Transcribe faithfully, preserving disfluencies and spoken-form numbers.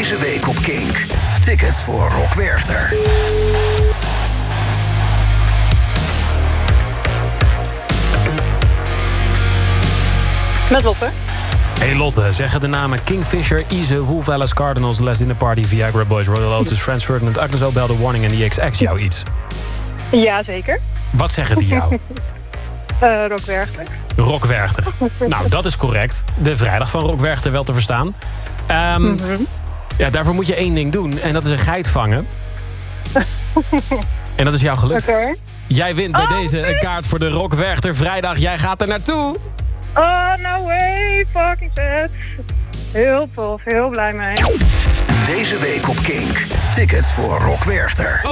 Deze week op Kink. Tickets voor Rock Werchter. Met Lotte. Hey Lotte, zeggen de namen Kingfisher, Ize, Wolf Alice Cardinals, Les Dinner Party, Viagra Boys, Royal Lotus, Franz Ferdinand, Agnes Obel, The Warning en The X X jou iets? Ja, zeker. Wat zeggen die jou? uh, Rock Werchter. Rock Werchter. Nou, dat is correct. De vrijdag van Rock Werchter wel te verstaan. Um, mm-hmm. Ja, daarvoor moet je één ding doen. En dat is een geit vangen. En dat is jou gelukt. Okay. Jij wint bij oh, deze een kaart voor de Rock Werchter vrijdag. Jij gaat er naartoe. Oh, no way. Fucking vet. Heel tof. Heel blij mee. Deze week op Kink. Tickets voor Rock Werchter.